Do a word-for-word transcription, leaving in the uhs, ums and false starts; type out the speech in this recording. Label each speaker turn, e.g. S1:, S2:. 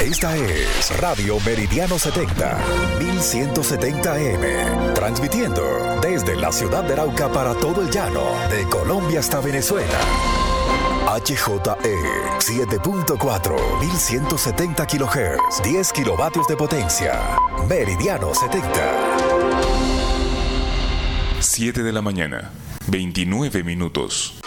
S1: Esta es Radio Meridiano setenta, mil ciento setenta A M, transmitiendo desde la ciudad de Arauca para todo el llano, de Colombia hasta Venezuela. H J E siete punto cuatro, mil ciento setenta kilohertz, diez kilovatios de potencia. Meridiano setenta.
S2: siete de la mañana, veintinueve minutos.